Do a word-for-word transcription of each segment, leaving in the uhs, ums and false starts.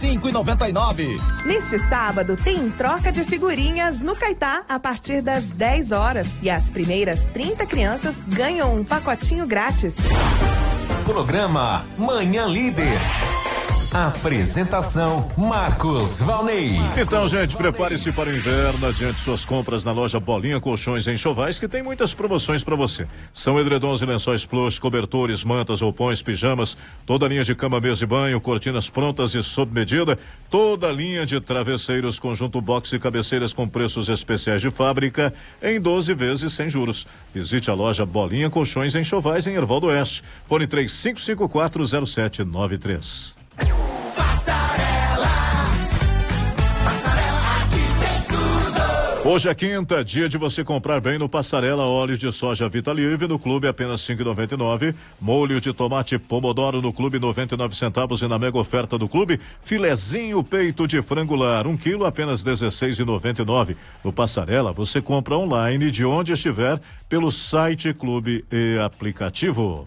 cinco e noventa e nove. Neste sábado tem troca de figurinhas no Caetá a partir das dez horas e as primeiras trinta crianças ganham um pacotinho grátis. Programa Manhã Líder. Apresentação Marcos Valnei. Então, gente, prepare-se para o inverno. Adiante suas compras na loja Bolinha Colchões em Chovais, que tem muitas promoções para você. São edredons e lençóis plush, cobertores, mantas, roupões, pijamas, toda a linha de cama, mesa e banho, cortinas prontas e sob medida, toda a linha de travesseiros, conjunto box e cabeceiras com preços especiais de fábrica em doze vezes sem juros. Visite a loja Bolinha Colchões em Chovais, em Erval do Oeste. Fone três cinco cinco quatro zero sete nove três. Passarela, Passarela, aqui tem tudo. Hoje é quinta, dia de você comprar bem no Passarela. Óleo de soja Vita Livre no clube apenas cinco e noventa e nove. Molho de tomate Pomodoro no clube noventa e nove centavos e na mega oferta do clube filezinho peito de frango lar um quilo apenas dezesseis e noventa e nove. No Passarela você compra online de onde estiver pelo site, clube e aplicativo.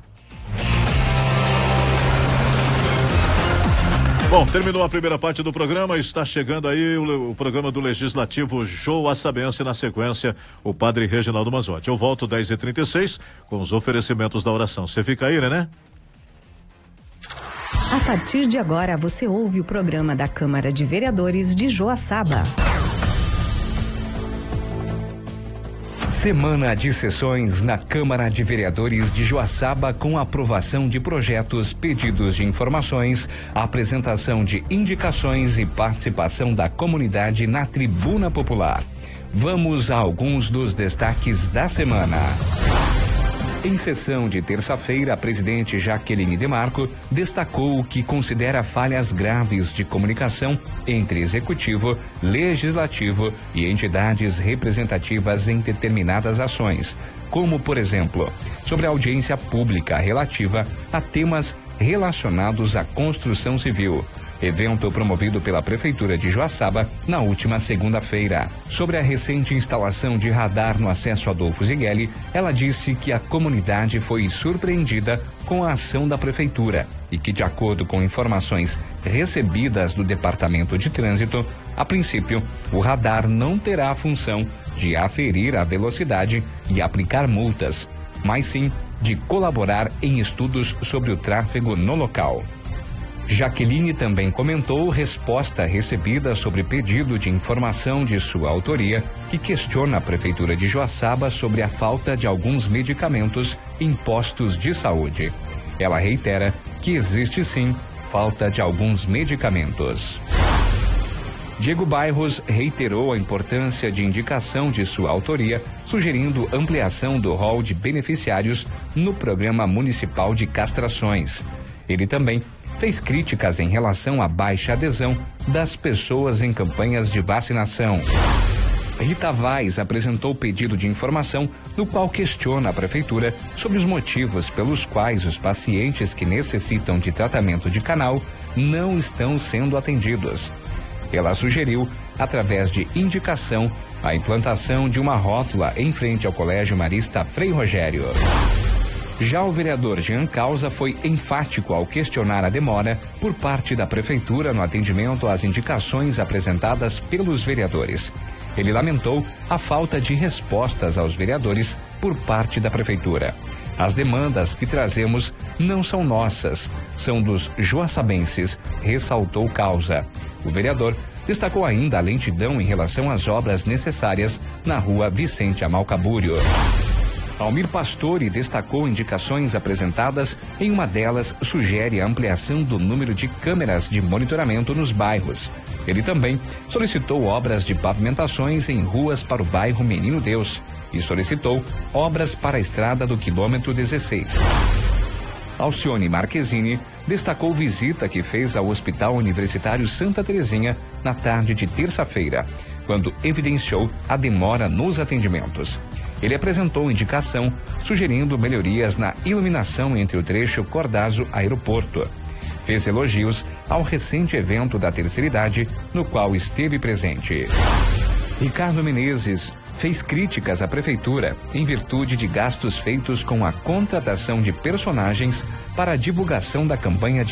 Bom, terminou a primeira parte do programa, está chegando aí o, o programa do Legislativo Joaçabense, na sequência o padre Reginaldo Manzotti. Eu volto dez e trinta e seis com os oferecimentos da oração. Você fica aí, né? A partir de agora você ouve o programa da Câmara de Vereadores de Joaçaba. Semana de sessões na Câmara de Vereadores de Joaçaba, com aprovação de projetos, pedidos de informações, apresentação de indicações e participação da comunidade na Tribuna Popular. Vamos a alguns dos destaques da semana. Em sessão de terça-feira, a presidente Jaqueline Demarco destacou que considera falhas graves de comunicação entre executivo, legislativo e entidades representativas em determinadas ações, como, por exemplo, sobre a audiência pública relativa a temas relacionados à construção civil, evento promovido pela Prefeitura de Joaçaba na última segunda-feira. Sobre a recente instalação de radar no acesso Adolfo Zigueli, ela disse que a comunidade foi surpreendida com a ação da Prefeitura e que, de acordo com informações recebidas do Departamento de Trânsito, a princípio, o radar não terá a função de aferir a velocidade e aplicar multas, mas sim de colaborar em estudos sobre o tráfego no local. Jaqueline também comentou resposta recebida sobre pedido de informação de sua autoria, que questiona a Prefeitura de Joaçaba sobre a falta de alguns medicamentos em postos de saúde. Ela reitera que existe sim falta de alguns medicamentos. Diego Bairros reiterou a importância de indicação de sua autoria, sugerindo ampliação do rol de beneficiários no Programa Municipal de Castrações. Ele também fez críticas em relação à baixa adesão das pessoas em campanhas de vacinação. Rita Vaz apresentou pedido de informação no qual questiona a Prefeitura sobre os motivos pelos quais os pacientes que necessitam de tratamento de canal não estão sendo atendidos. Ela sugeriu, através de indicação, a implantação de uma rótula em frente ao Colégio Marista Frei Rogério. Já o vereador Jean Causa foi enfático ao questionar a demora por parte da Prefeitura no atendimento às indicações apresentadas pelos vereadores. Ele lamentou a falta de respostas aos vereadores por parte da Prefeitura. As demandas que trazemos não são nossas, são dos joaçabenses, ressaltou Causa. O vereador destacou ainda a lentidão em relação às obras necessárias na rua Vicente Amalcabúrio. Almir Pastore destacou indicações apresentadas. Em uma delas, sugere a ampliação do número de câmeras de monitoramento nos bairros. Ele também solicitou obras de pavimentações em ruas para o bairro Menino Deus e solicitou obras para a estrada do quilômetro dezesseis. Alcione Marquezine destacou visita que fez ao Hospital Universitário Santa Terezinha na tarde de terça-feira, quando evidenciou a demora nos atendimentos. Ele apresentou indicação sugerindo melhorias na iluminação entre o trecho Cordazo-Aeroporto. Fez elogios ao recente evento da terceira idade, no qual esteve presente. Ricardo Menezes fez críticas à Prefeitura em virtude de gastos feitos com a contratação de personagens para a divulgação da campanha de